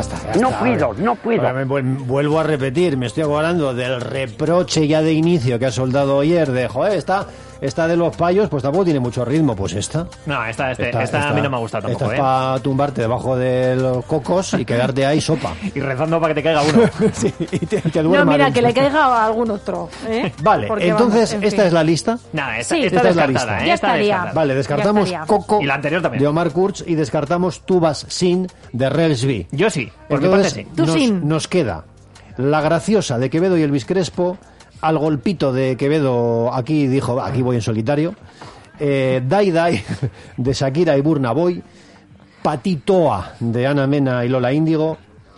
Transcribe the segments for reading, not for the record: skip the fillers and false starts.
basta. No puedo. Ahora vuelvo a repetir, me estoy acordando del reproche ya de inicio que ha soldado ayer de, joder, esta de los payos, pues tampoco tiene mucho ritmo, pues esta. No, esta a mí no me ha gustado tampoco, Esta es para tumbarte debajo de los cocos y quedarte ahí sopa. Y rezando para que te caiga uno. Sí, y te duermas. No, mira, que le caiga a algún otro. Vale, porque entonces, vamos, esta fin. es la lista. No, esta Sí. está Esta es la descartada, lista. Ya Está estaría. descartada. Vale, descartamos Ya estaría. Coco Y la anterior también. de Omar Kurz y descartamos Tubas Sin de Relsby. Yo sí, por mi parte Entonces, sí. Tú sin. nos queda la graciosa de Quevedo y Elvis Crespo, al golpito de Quevedo, aquí dijo, aquí voy en solitario, Dai Dai de Shakira y Burna Boy, Patitoa de Ana Mena y Lola Índigo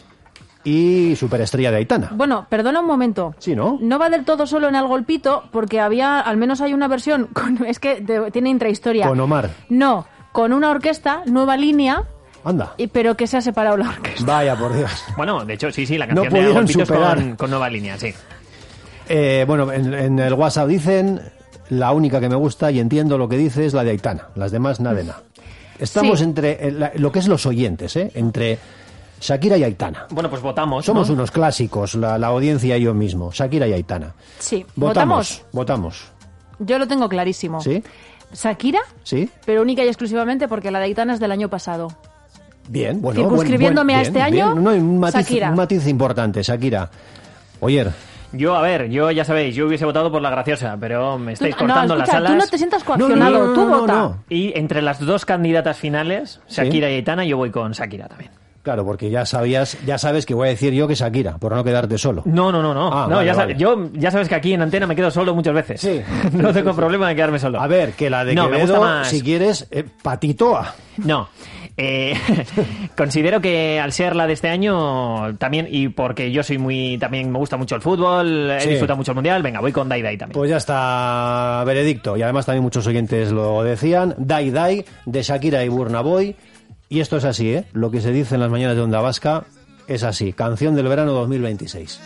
y Superestrella de Aitana. Bueno, perdona un momento. Sí, ¿no? No va del todo solo en El Golpito, porque al menos hay una versión, es que tiene intrahistoria. Con Omar. No, con una orquesta, Nueva Línea, Anda. pero que se ha separado la orquesta. Vaya, por Dios. Bueno, de hecho, sí, la No canción de pudieron Golpitos superar. con nueva línea, sí. Bueno, en el WhatsApp dicen, la única que me gusta y entiendo lo que dice es la de Aitana, las demás nada de nada. Estamos Sí. entre lo que es los oyentes, entre Shakira y Aitana. Bueno, pues votamos, Somos ¿no? unos clásicos, la audiencia y yo mismo, Shakira y Aitana. Sí, Votamos. Yo lo tengo clarísimo. ¿Sí? Shakira, ¿Sí? pero única y exclusivamente porque la de Aitana es del año pasado. Bien, bueno. Circunscribiéndome a este año, No, hay un Shakira. matiz importante, Shakira. Oyer, Yo ya sabéis, yo hubiese votado por la graciosa, pero me estáis cortando las escucha, alas. tú no te sientas coaccionado, No, tú no, vota. no. Y entre las dos candidatas finales, Shakira y Aitana, yo voy con Shakira también. claro, porque ya sabes que voy a decir yo que Shakira, por no quedarte solo. No. Ah, No, vale, vale. vale. Yo ya sabes que aquí en antena me quedo solo muchas veces. Sí. No tengo problema de quedarme solo. A ver, que la de No, me gusta Quevedo, más. si quieres, Patitoa. No. Considero que al ser la de este año también, y porque yo también me gusta mucho el fútbol, he Sí. disfrutado mucho el mundial, venga, voy con Dai Dai también. Pues ya está, veredicto. Y además también muchos oyentes lo decían. Dai Dai, de Shakira y Burna Boy. Y esto es así, ¿eh? Lo que se dice en las mañanas de Onda Vasca es así. Canción del verano 2026.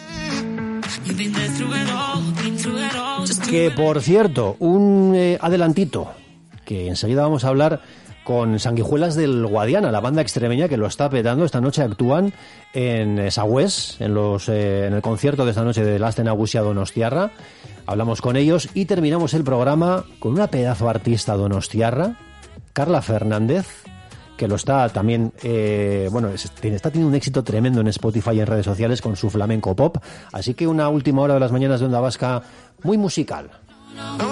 Que, por cierto, un adelantito, que enseguida vamos a hablar con Sanguijuelas del Guadiana, la banda extremeña que lo está petando. Esta noche actúan en Sagüés, en el concierto de esta noche de Aste Nagusia Donostiarra. Hablamos con ellos y terminamos el programa con una pedazo artista donostiarra, Carla Fernández, que lo está también, está teniendo un éxito tremendo en Spotify y en redes sociales con su flamenco pop. Así que una última hora de las mañanas de Onda Vasca muy musical.